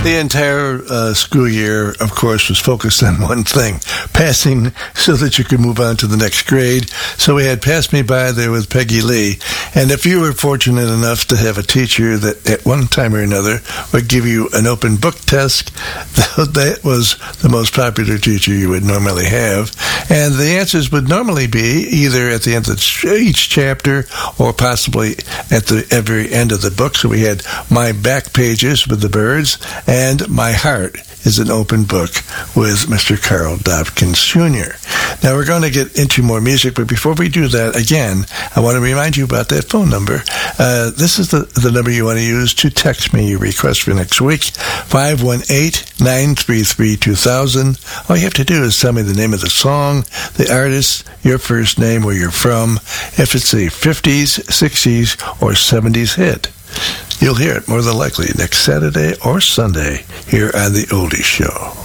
The entire school year, of course, was focused on one thing, passing so that you could move on to the next grade. So we had Pass Me By there with Peggy Lee. And if you were fortunate enough to have a teacher that at one time or another would give you an open book test, that was the most popular teacher you would normally have. And the answers would normally be either at the end of each chapter or possibly at the very end of the book. So we had My Back Pages with the Byrds and My Heart is an Open Book with Mr. Carl Dopkins Jr. Now we're going to get into more music, but before we do that, again, I want to remind you about that phone number. This is the number you want to use to text me your request for next week, 518-933-2000. All you have to do is tell me the name of the song, the artist, your first name, where you're from, if it's a 50s, 60s, or 70s hit. You'll hear it more than likely next Saturday or Sunday here on The Oldie Show.